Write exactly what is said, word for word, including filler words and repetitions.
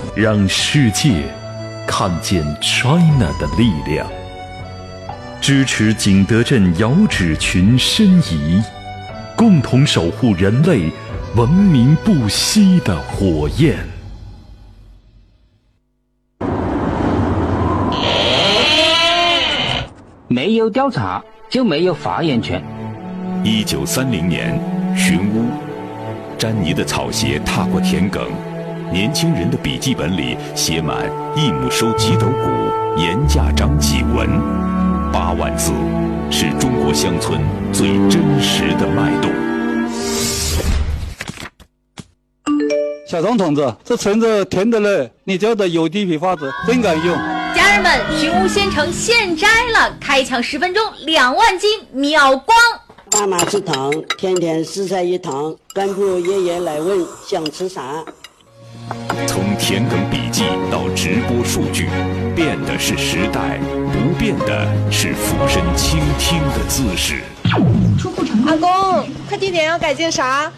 让世界看见 China 的力量，支持景德镇遥指群申遗，共同守护人类文明不息的火焰。 没有调查就没有发言权。 一九三零年，寻乌，詹妮的草鞋踏过田埂，年轻人的笔记本里写满一亩收几斗谷，盐价涨几文，八万字，是中国乡村最真实的脉动。 小张同志，这橙子甜的嘞，你教的有机皮发子真敢用。 家人们，寻乌鲜橙现摘了，开抢十分钟两万斤秒光。 爸妈吃糖，天天四菜一汤，干部爷爷来问想吃啥。 从田埂笔记到直播数据，变的是时代，不变的是俯身倾听的姿势。 出库成功。阿公，快递点要改件啥？